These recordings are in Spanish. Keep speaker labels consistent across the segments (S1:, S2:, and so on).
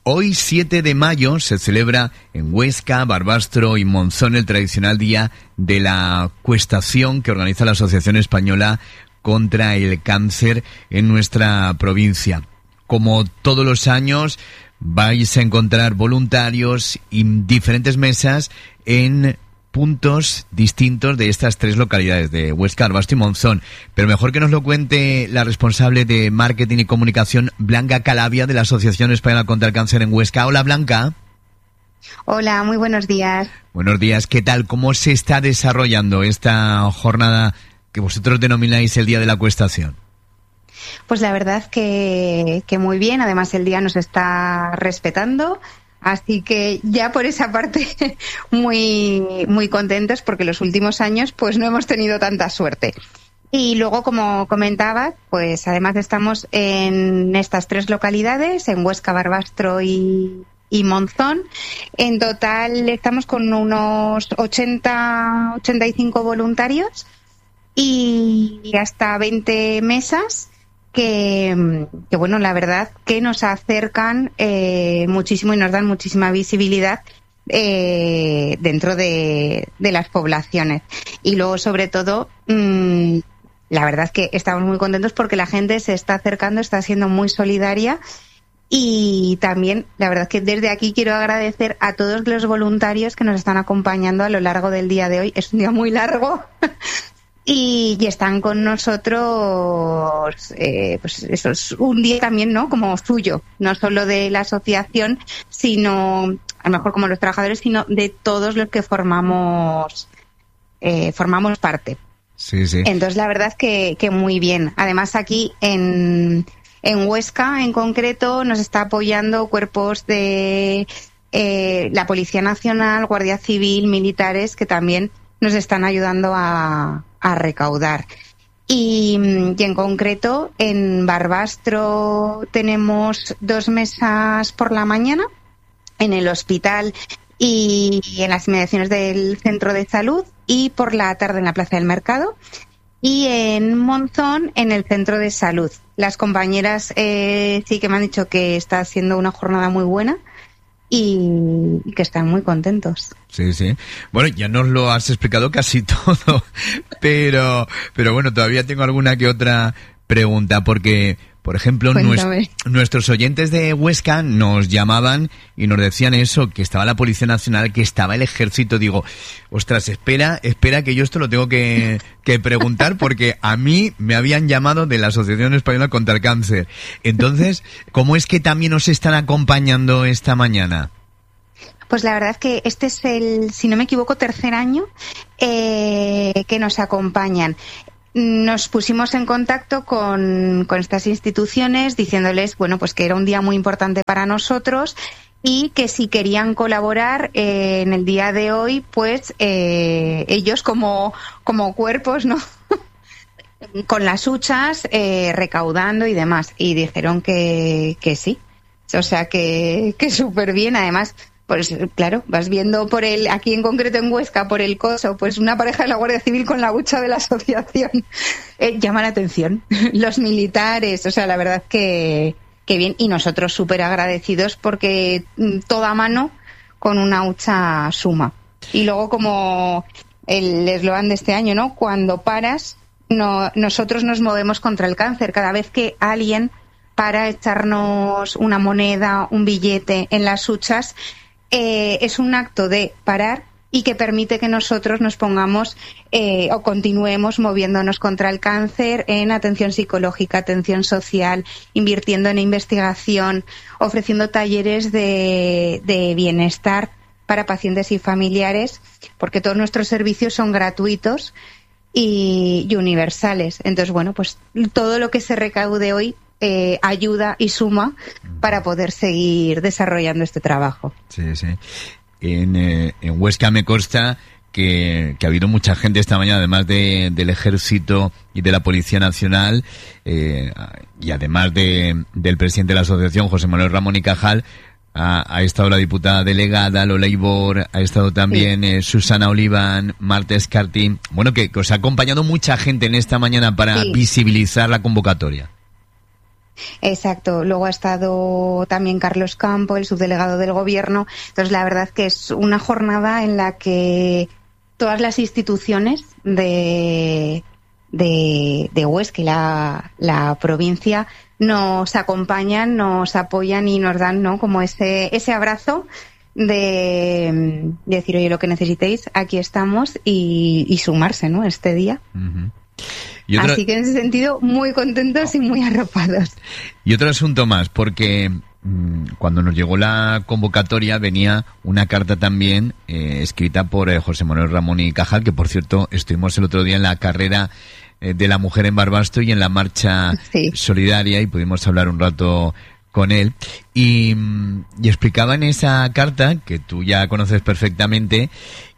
S1: Hoy, 7 de mayo, se celebra en Huesca, Barbastro y Monzón el tradicional Día de la Cuestación que organiza la Asociación Española contra el Cáncer en nuestra provincia. Como todos los años, vais a encontrar voluntarios y diferentes mesas en puntos distintos de estas 3 localidades, de Huesca, Barbastro y Monzón. Pero mejor que nos lo cuente la responsable de Marketing y Comunicación, Blanca Calavia, de la Asociación Española contra el Cáncer en Huesca. Hola, Blanca.
S2: Hola, muy buenos días.
S1: Buenos días, ¿qué tal? ¿Cómo se está desarrollando esta jornada que vosotros denomináis el Día de la Cuestación?
S2: Pues la verdad que muy bien, además el día nos está respetando. Así que ya por esa parte muy contentos, porque los últimos años pues no hemos tenido tanta suerte. Y luego, como comentaba, pues además estamos en estas 3 localidades, en Huesca, Barbastro y Monzón. En total estamos con unos 85 voluntarios y hasta 20 mesas. Que bueno, la verdad que nos acercan muchísimo y nos dan muchísima visibilidad dentro de las poblaciones. Y luego, sobre todo, la verdad es que estamos muy contentos porque la gente se está acercando, está siendo muy solidaria. Y también, la verdad es que desde aquí quiero agradecer a todos los voluntarios que nos están acompañando a lo largo del día de hoy. Es un día muy largo. Y están con nosotros, pues eso es un día también, ¿no? Como suyo, no solo de la asociación, sino, a lo mejor como los trabajadores, sino de todos los que formamos parte.
S1: Sí, sí.
S2: Entonces, la verdad es que muy bien. Además, aquí en Huesca, en concreto, nos está apoyando cuerpos de la Policía Nacional, Guardia Civil, militares, que también nos están ayudando a recaudar. Y en concreto, en Barbastro tenemos 2 mesas por la mañana, en el hospital y en las inmediaciones del centro de salud, y por la tarde en la Plaza del Mercado, y en Monzón en el centro de salud. Las compañeras sí que me han dicho que está siendo una jornada muy buena y que están muy contentos.
S1: Sí, sí. Bueno, ya nos lo has explicado casi todo, pero bueno, todavía tengo alguna que otra pregunta, porque, por ejemplo, nuestros oyentes de Huesca nos llamaban y nos decían eso, que estaba la Policía Nacional, que estaba el Ejército. Digo, ostras, espera que yo esto lo tengo que preguntar, porque a mí me habían llamado de la Asociación Española contra el Cáncer. Entonces, ¿cómo es que también nos están acompañando esta mañana?
S2: Pues la verdad es que este es el, si no me equivoco, 3er año que nos acompañan. Nos pusimos en contacto con estas instituciones diciéndoles, bueno, pues que era un día muy importante para nosotros y que si querían colaborar en el día de hoy, pues ellos como cuerpos, ¿no? Con las huchas, recaudando y demás. Y dijeron que sí. O sea, que súper bien. Además, pues claro, vas viendo aquí en concreto en Huesca, por el Coso, pues una pareja de la Guardia Civil con la hucha de la asociación. Llama la atención. Los militares, o sea, la verdad que bien. Y nosotros súper agradecidos porque toda mano con una hucha suma. Y luego, como el eslogan de este año, ¿no? Cuando paras, nosotros nos movemos contra el cáncer. Cada vez que alguien para echarnos una moneda, un billete en las huchas, es un acto de parar y que permite que nosotros nos pongamos o continuemos moviéndonos contra el cáncer en atención psicológica, atención social, invirtiendo en investigación, ofreciendo talleres de bienestar para pacientes y familiares, porque todos nuestros servicios son gratuitos y universales. Entonces, bueno, pues todo lo que se recaude hoy ayuda y suma para poder seguir desarrollando este trabajo.
S1: Sí, sí. En Huesca me consta que ha habido mucha gente esta mañana, además del Ejército y de la Policía Nacional, y además del presidente de la asociación, José Manuel Ramón y Cajal. Ha estado la diputada delegada, Lola Ibor, ha estado también Susana Oliván, Marta Escartín. Bueno, que os ha acompañado mucha gente en esta mañana para visibilizar la convocatoria.
S2: Exacto. Luego ha estado también Carlos Campo, el subdelegado del Gobierno. Entonces, la verdad que es una jornada en la que todas las instituciones de Huesca y la provincia nos acompañan, nos apoyan y nos dan, ¿no?, como ese abrazo de decir, oye, lo que necesitéis, aquí estamos, y sumarse, ¿no?, este día.
S1: Uh-huh.
S2: Así que en ese sentido, muy contentos y muy arropados.
S1: Y otro asunto más, porque cuando nos llegó la convocatoria venía una carta también escrita por José Manuel Ramón y Cajal, que por cierto estuvimos el otro día en la carrera de la mujer en Barbastro y en la marcha solidaria, y pudimos hablar un rato con él, y explicaba en esa carta, que tú ya conoces perfectamente,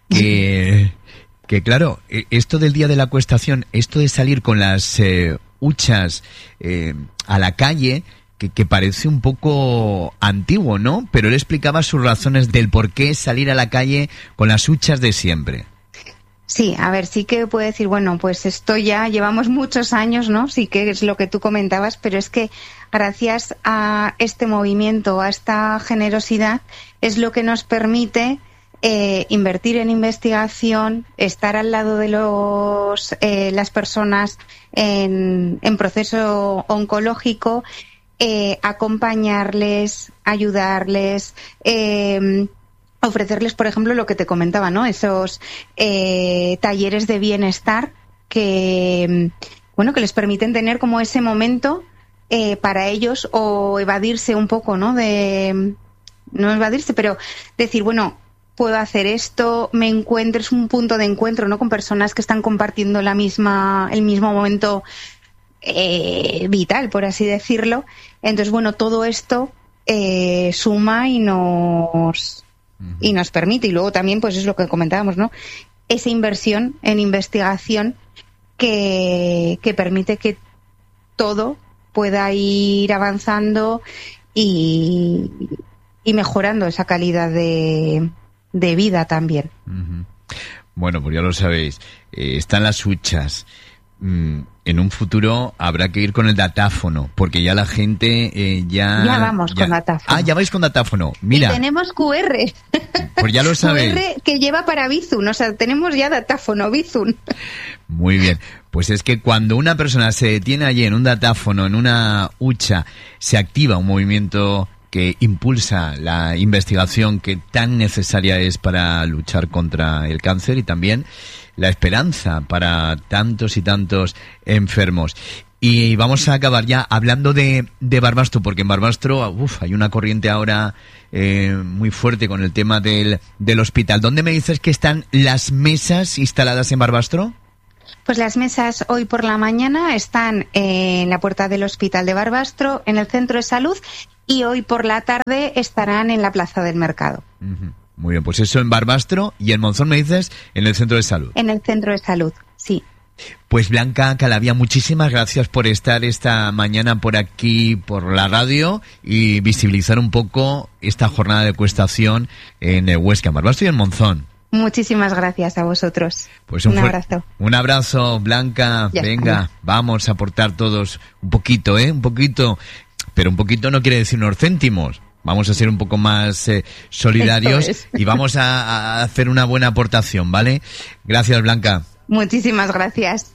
S1: que claro, esto del día de la acuestación, esto de salir con las huchas a la calle, que parece un poco antiguo, ¿no? Pero él explicaba sus razones del por qué salir a la calle con las huchas de siempre.
S2: Sí, a ver, sí que puedo decir, bueno, pues esto ya llevamos muchos años, ¿no? Sí que es lo que tú comentabas, pero es que gracias a este movimiento, a esta generosidad, es lo que nos permite invertir en investigación, estar al lado de las personas en proceso oncológico, acompañarles, ayudarles, ofrecerles, por ejemplo, lo que te comentaba, ¿no? Esos talleres de bienestar que les permiten tener como ese momento para ellos, o evadirse un poco, ¿no? No evadirse, pero decir, bueno, puedo hacer esto, es un punto de encuentro, ¿no?, con personas que están compartiendo el mismo momento vital, por así decirlo. Entonces, bueno, todo esto suma y nos permite, y luego también, pues es lo que comentábamos, ¿no?, esa inversión en investigación que permite que todo pueda ir avanzando y mejorando esa calidad de vida también.
S1: Uh-huh. Bueno, pues ya lo sabéis, están las huchas. En un futuro habrá que ir con el datáfono, porque ya la gente
S2: ya vamos con datáfono.
S1: Ah, ya vais con datáfono. Mira.
S2: Y tenemos QR.
S1: Pues ya lo sabéis.
S2: QR que lleva para Bizum, o sea, tenemos ya datáfono, Bizum.
S1: Muy bien. Pues es que cuando una persona se detiene allí en un datáfono, en una hucha, se activa un movimiento que impulsa la investigación que tan necesaria es para luchar contra el cáncer, y también la esperanza para tantos y tantos enfermos. Y vamos a acabar ya hablando de Barbastro, porque en Barbastro hay una corriente ahora muy fuerte con el tema del hospital. ¿Dónde me dices que están las mesas instaladas en Barbastro?
S2: Pues las mesas hoy por la mañana están en la puerta del Hospital de Barbastro, en el Centro de Salud, y hoy por la tarde estarán en la Plaza del Mercado. Uh-huh.
S1: Muy bien, pues eso en Barbastro, y en Monzón me dices en el Centro de Salud.
S2: En el Centro de Salud, sí.
S1: Pues Blanca Calavia, muchísimas gracias por estar esta mañana por aquí, por la radio, y visibilizar un poco esta jornada de acuestación en Huesca, en Barbastro y en Monzón.
S2: Muchísimas gracias a vosotros.
S1: Pues un abrazo. Un abrazo, Blanca. Ya venga, está. Vamos a aportar todos un poquito, un poquito. Pero un poquito no quiere decir unos céntimos. Vamos a ser un poco más solidarios y vamos a hacer una buena aportación, ¿vale? Gracias, Blanca.
S2: Muchísimas gracias.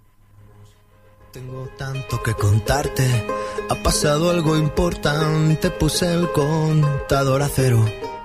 S3: Tengo tanto que contarte. Ha pasado algo importante. Puse el contador a cero.